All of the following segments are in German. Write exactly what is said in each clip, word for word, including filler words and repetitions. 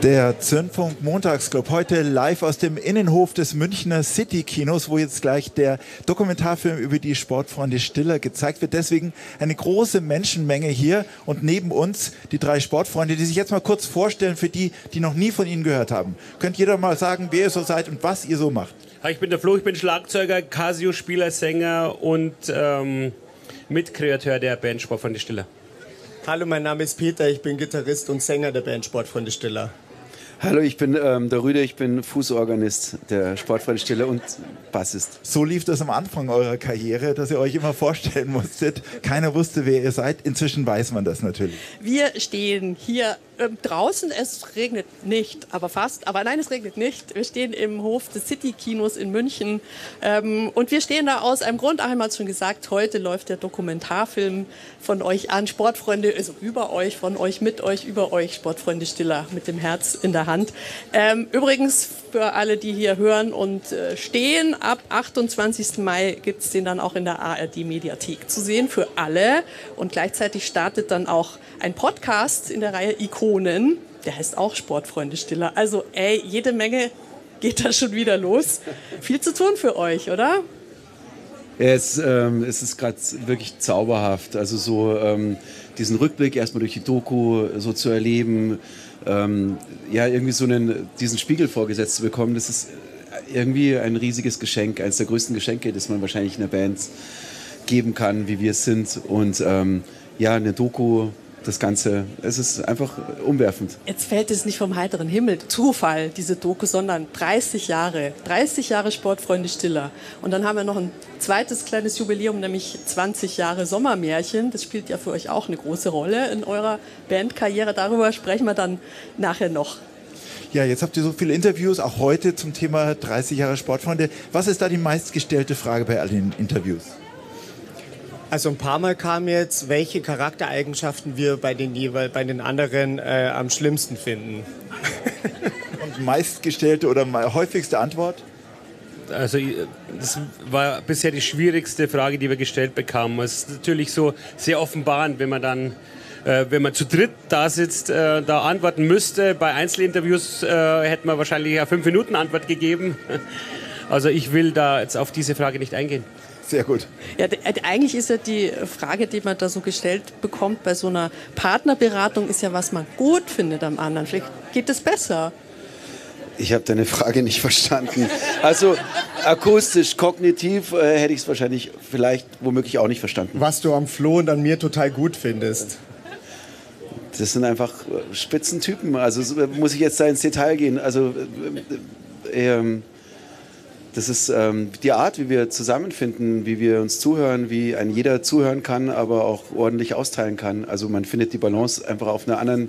Der Zündfunk Montagsclub, heute live aus dem Innenhof des Münchner City-Kinos, wo jetzt gleich der Dokumentarfilm über die Sportfreunde Stiller gezeigt wird. Deswegen eine große Menschenmenge hier und neben uns die drei Sportfreunde, die sich jetzt mal kurz vorstellen für die, die noch nie von ihnen gehört haben. Könnt jeder mal sagen, wer ihr so seid und was ihr so macht? Ich bin der Flo, ich bin Schlagzeuger, Casio-Spieler, Sänger und ähm, Mitkreateur der Band Sportfreunde Stiller. Hallo, mein Name ist Peter, ich bin Gitarrist und Sänger der Band Sportfreunde Stiller. Hallo, ich bin ähm, der Rüder, ich bin Fußorganist der Sportfreunde Stiller und Bassist. So lief das am Anfang eurer Karriere, dass ihr euch immer vorstellen musstet. Keiner wusste, wer ihr seid. Inzwischen weiß man das natürlich. Wir stehen hier ähm, draußen, es regnet nicht, aber fast. Aber nein, es regnet nicht. Wir stehen im Hof des City-Kinos in München. Ähm, und wir stehen da aus einem Grund, einmal schon gesagt, heute läuft der Dokumentarfilm von euch an, Sportfreunde, also über euch, von euch, mit euch, über euch, Sportfreunde Stiller, mit dem Herz in der Hand. Ähm, übrigens, für alle, die hier hören und äh, stehen, ab achtundzwanzigsten Mai gibt es den dann auch in der A R D-Mediathek zu sehen, für alle. Und gleichzeitig startet dann auch ein Podcast in der Reihe Ikonen, der heißt auch Sportfreunde Stiller. Also ey, jede Menge geht da schon wieder los. Viel zu tun für euch, oder? Es, ähm, es ist gerade wirklich zauberhaft, also so ähm, diesen Rückblick erstmal durch die Doku so zu erleben, ähm, ja irgendwie so einen, diesen Spiegel vorgesetzt zu bekommen, das ist irgendwie ein riesiges Geschenk, eines der größten Geschenke, das man wahrscheinlich in einer Band geben kann, wie wir es sind, und ähm, ja, eine Doku, das Ganze, es ist einfach umwerfend. Jetzt fällt es nicht vom heiteren Himmel, Zufall, diese Doku, sondern dreißig Jahre, dreißig Jahre Sportfreunde Stiller. Und dann haben wir noch ein zweites kleines Jubiläum, nämlich zwanzig Jahre Sommermärchen. Das spielt ja für euch auch eine große Rolle in eurer Bandkarriere. Darüber sprechen wir dann nachher noch. Ja, jetzt habt ihr so viele Interviews, auch heute zum Thema dreißig Jahre Sportfreunde. Was ist da die meistgestellte Frage bei all den Interviews? Also ein paar Mal kam jetzt, welche Charaktereigenschaften wir bei den, jeweil, bei den anderen äh, am schlimmsten finden. Und meistgestellte oder häufigste Antwort? Also das war bisher die schwierigste Frage, die wir gestellt bekamen. Es ist natürlich so sehr offenbarend, wenn man dann, äh, wenn man zu dritt da sitzt, äh, da antworten müsste. Bei Einzelinterviews äh, hätten wir wahrscheinlich ja fünf Minuten Antwort gegeben. Also ich will da jetzt auf diese Frage nicht eingehen. Sehr gut. Ja, eigentlich ist ja die Frage, die man da so gestellt bekommt bei so einer Partnerberatung, ist ja, was man gut findet am anderen. Vielleicht geht es besser. Ich habe deine Frage nicht verstanden. Also akustisch, kognitiv äh, hätte ich es wahrscheinlich vielleicht womöglich auch nicht verstanden. Was du am Flo und an mir total gut findest. Das sind einfach Spitzentypen. Also muss ich jetzt da ins Detail gehen. Also äh, ähm, das ist ähm, die Art, wie wir zusammenfinden, wie wir uns zuhören, wie ein jeder zuhören kann, aber auch ordentlich austeilen kann. Also man findet die Balance einfach auf einer anderen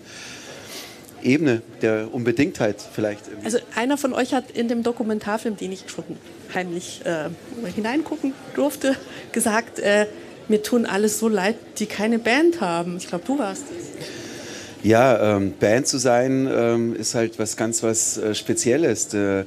Ebene der Unbedingtheit vielleicht. Also einer von euch hat in dem Dokumentarfilm, den ich schon heimlich äh, hineingucken durfte, gesagt, äh, mir tun alles so leid, die keine Band haben. Ich glaube, du warst es. Ja, ähm, Band zu sein ähm, ist halt was ganz was äh, Spezielles. Äh,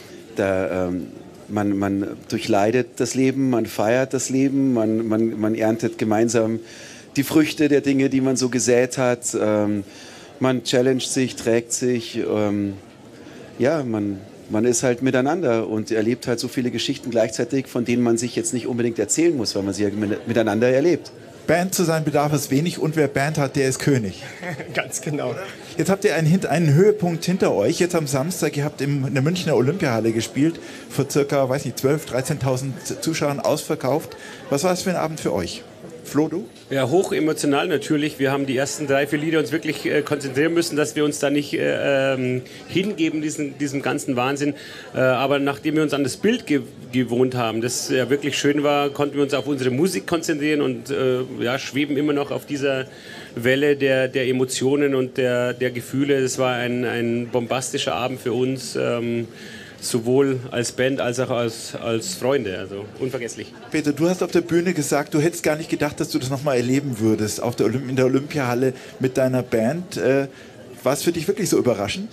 da, ähm, man, man durchleidet das Leben, man feiert das Leben, man, man, man erntet gemeinsam die Früchte der Dinge, die man so gesät hat. Ähm, man challenged sich, trägt sich. Ähm, ja, man, man ist halt miteinander und erlebt halt so viele Geschichten gleichzeitig, von denen man sich jetzt nicht unbedingt erzählen muss, weil man sie ja miteinander erlebt. Band zu sein bedarf es wenig und wer Band hat, der ist König. Ganz genau. Jetzt habt ihr einen, einen Höhepunkt hinter euch. Jetzt am Samstag, ihr habt in der Münchner Olympiahalle gespielt, vor circa, weiß nicht, zwölftausend, dreizehntausend Zuschauern ausverkauft. Was war das für ein Abend für euch? Flo, du? Ja, hoch emotional natürlich. Wir haben die ersten drei, vier Lieder uns wirklich äh, konzentrieren müssen, dass wir uns da nicht äh, ähm, hingeben, diesen, diesem ganzen Wahnsinn. Äh, aber nachdem wir uns an das Bild ge gewohnt haben, das ja wirklich schön war, konnten wir uns auf unsere Musik konzentrieren und äh, ja, schweben immer noch auf dieser Welle der, der Emotionen und der, der Gefühle. Es war ein, ein bombastischer Abend für uns. Ähm, sowohl als Band als auch als, als Freunde, also unvergesslich. Peter, du hast auf der Bühne gesagt, du hättest gar nicht gedacht, dass du das nochmal erleben würdest, auf der Olymp in der Olympiahalle mit deiner Band. Äh, war es für dich wirklich so überraschend?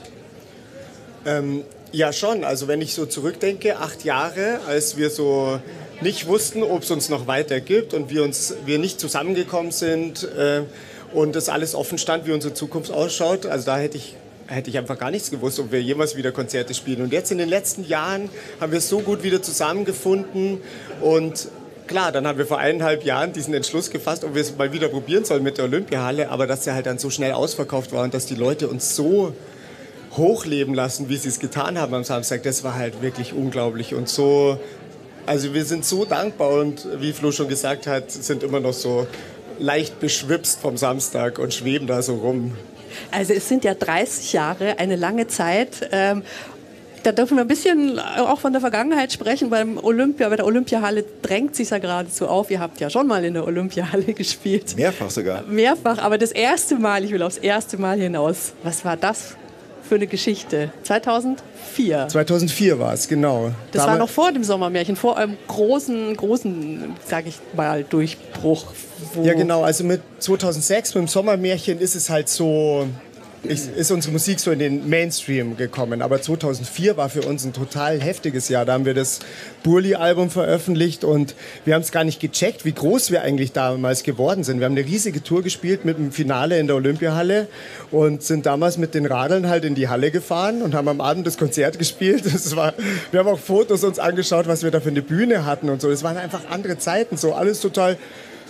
Ähm, ja schon, also wenn ich so zurückdenke, acht Jahre, als wir so nicht wussten, ob es uns noch weiter gibt und wir, uns, wir nicht zusammengekommen sind äh, und das alles offen stand, wie unsere Zukunft ausschaut, also da hätte ich hätte ich einfach gar nichts gewusst, ob wir jemals wieder Konzerte spielen. Und jetzt in den letzten Jahren haben wir so gut wieder zusammengefunden und klar, dann haben wir vor eineinhalb Jahren diesen Entschluss gefasst, ob wir es mal wieder probieren sollen mit der Olympiahalle, aber dass sie halt dann so schnell ausverkauft war und dass die Leute uns so hochleben lassen, wie sie es getan haben am Samstag, das war halt wirklich unglaublich und so, also wir sind so dankbar und wie Flo schon gesagt hat, sind immer noch so leicht beschwipst vom Samstag und schweben da so rum. Also es sind ja dreißig Jahre, eine lange Zeit. Ähm, da dürfen wir ein bisschen auch von der Vergangenheit sprechen. Beim Olympia, bei der Olympiahalle drängt sich ja geradezu auf. Ihr habt ja schon mal in der Olympiahalle gespielt. Mehrfach sogar. Mehrfach, aber das erste Mal, ich will aufs erste Mal hinaus. Was war das für eine Geschichte? zweitausendvier. zweitausendvier war es, genau. Das Damals war noch vor dem Sommermärchen, vor einem großen, großen, sag ich mal, Durchbruch. Wo Ja, genau. Also mit zweitausendsechs, mit dem Sommermärchen, ist es halt so, ist, ist unsere Musik so in den Mainstream gekommen. Aber zweitausendvier war für uns ein total heftiges Jahr. Da haben wir das Burli-Album veröffentlicht und wir haben es gar nicht gecheckt, wie groß wir eigentlich damals geworden sind. Wir haben eine riesige Tour gespielt mit dem Finale in der Olympiahalle und sind damals mit den Radeln halt in die Halle gefahren und haben am Abend das Konzert gespielt. Das war, wir haben auch Fotos uns angeschaut, was wir da für eine Bühne hatten und so. Das waren einfach andere Zeiten, so alles total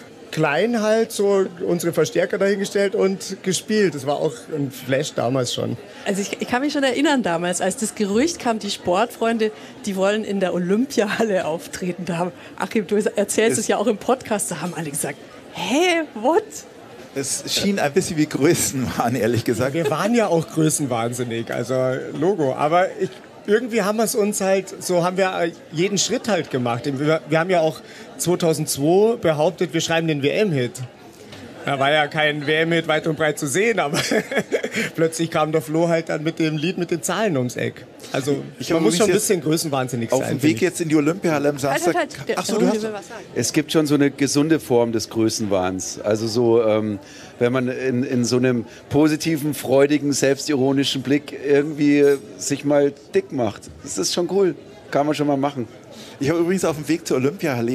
klein halt, so unsere Verstärker dahingestellt und gespielt. Das war auch ein Flash damals schon. Also ich, ich kann mich schon erinnern damals, als das Gerücht kam, die Sportfreunde, die wollen in der Olympiahalle auftreten. Da haben, Achim, du erzählst es, es ja auch im Podcast, da haben alle gesagt, hä, what? Es schien ein bisschen wie Größenwahn, ehrlich gesagt. Wir waren ja auch größenwahnsinnig, also Logo. Aber ich, irgendwie haben wir es uns halt, so haben wir jeden Schritt halt gemacht. Wir, wir haben ja auch zweitausendzwei behauptet, wir schreiben den W M-Hit. Da war ja kein W M-Hit weit und breit zu sehen, aber plötzlich kam der Flo halt dann mit dem Lied mit den Zahlen ums Eck. Also ich man muss schon ein bisschen größenwahnsinnig auf sein. Auf dem Weg jetzt in die Olympiahalle am Samstag. Halt, halt, halt. Ach so, du hast es gibt schon so eine gesunde Form des Größenwahns. Also so, ähm, wenn man in, in so einem positiven, freudigen, selbstironischen Blick irgendwie sich mal dick macht. Das ist schon cool. Kann man schon mal machen. Ich habe übrigens auf dem Weg zur Olympiahalle